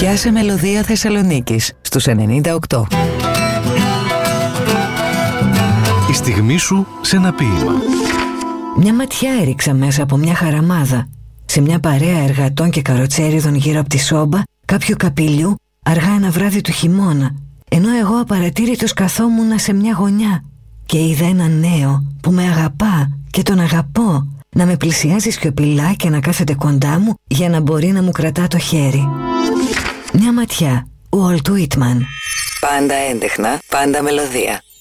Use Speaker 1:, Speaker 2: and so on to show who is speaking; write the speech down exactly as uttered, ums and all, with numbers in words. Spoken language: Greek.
Speaker 1: Πιάσε μελωδία Θεσσαλονίκης στους ενενήντα οκτώ.
Speaker 2: Η στιγμή σου σε ένα ποίημα.
Speaker 3: Μια ματιά έριξα μέσα από μια χαραμάδα σε μια παρέα εργατών και καροτσέριδων γύρω από τη σόμπα κάποιου καπηλιού αργά ένα βράδυ του χειμώνα, ενώ εγώ απαρατήρητος καθόμουνα σε μια γωνιά και είδα ένα νέο που με αγαπά και τον αγαπώ να με πλησιάζει σιωπηλά και να κάθεται κοντά μου για να μπορεί να μου κρατά το χέρι. Μια ματιά, Walt Whitman.
Speaker 1: Πάντα έντεχνα, πάντα μελωδία.